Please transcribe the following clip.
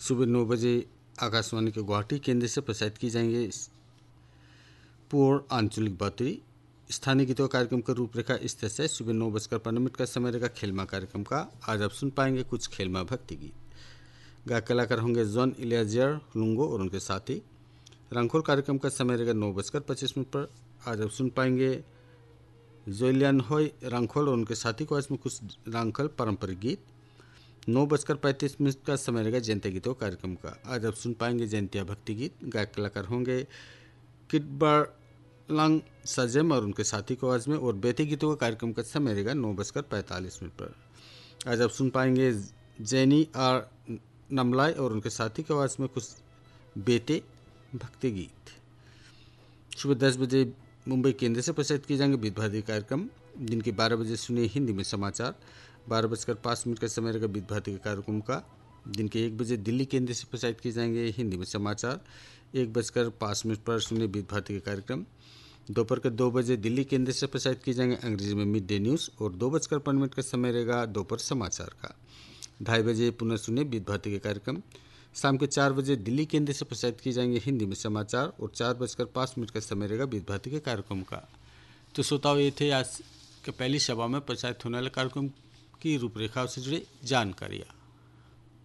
सुबह 9 बजे आकाशवाणी के गुवाहाटी केंद्र से प्रसारित की जाएंगे पूर्ण आंचलिक बातरी। स्थानीय गीतों कार्यक्रम का रूपरेखा इस तरह से: सुबह 9:15 का समय रहेगा खेलमा कार्यक्रम का। आज आप सुन पाएंगे कुछ खेलमा भक्ति गीत। गायक कलाकार होंगे जॉन इलियाजियर लुंगो और उनके साथी। रंगखोल कार्यक्रम का समय रहेगा 9:25 पर। आज आप सुन पाएंगे जोलियान होय रंगखोल और उनके साथी को इसमें कुछ रंगखोल पारंपरिक गीत। 9:35 का समय रहेगा जयंती गीतों कार्यक्रम का। आज आप सुन पाएंगे जयंतिया भक्ति गीत। गायक कलाकार होंगे किडबर लंग सजेम और उनके साथी को आवाज में। और बेटी गीतों का कार्यक्रम का समय रहेगा 9:45 पर। आज आप सुन पाएंगे जैनी आर नमलाई और उनके साथी की आवाज में कुछ बेटे भक्ति गीत। सुबह 10 बजे मुंबई केंद्र से प्रसारित किए जाएंगे विविध भारती कार्यक्रम। दिन के 12 बजे सुनिए हिंदी में समाचार। 12:05 का समय रहेगा विविध भारती के कार्यक्रम का। दिन के 1 बजे दिल्ली केंद्र से प्रसारित किए जाएंगे हिंदी में समाचार। 1:05 पर सुनिए विविध भारती के कार्यक्रम। दोपहर के 2 बजे दिल्ली केंद्र से प्रसारित किए जाएंगे अंग्रेजी में मिड डे न्यूज़। और 2:05 का समय रहेगा दोपहर समाचार का। 2:30 बजे पुनः सुनिए विविध भारती के कार्यक्रम। शाम के 4 बजे दिल्ली केंद्र से प्रसारित किए जाएंगे हिंदी में समाचार। और 4:05 का समय रहेगा विविध भारती के कार्यक्रम का। तो श्रोताओं, ये थे आज के पहली सभा में प्रसारित होने वाले कार्यक्रम की रूपरेखा से जुड़ी जानकारियाँ।